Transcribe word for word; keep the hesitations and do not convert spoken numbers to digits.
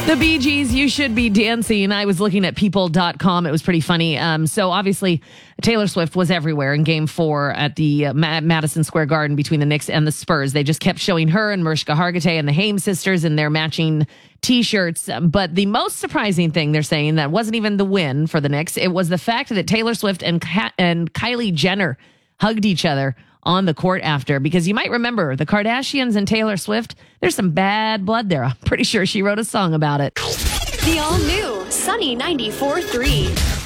The Bee Gees, You Should Be Dancing. I was looking at people dot com. It was pretty funny. Um, so obviously, Taylor Swift was everywhere in game four at the uh, Ma- Madison Square Garden between the Knicks and the Spurs. They just kept showing her and Mariska Hargitay and the Haim sisters in their matching T-shirts. But the most surprising thing they're saying that wasn't even the win for the Knicks. It was the fact that Taylor Swift and, Ka- and Kylie Jenner hugged each other on the court after, because you might remember the Kardashians and Taylor Swift, there's some bad blood there. I'm pretty sure she wrote a song about it. The all-new Sunny ninety-four point three.